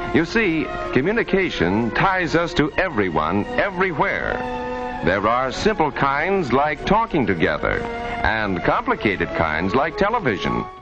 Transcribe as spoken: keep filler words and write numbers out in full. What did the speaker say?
You see, communication ties us to everyone, everywhere. There are simple kinds like talking together, and complicated kinds like television.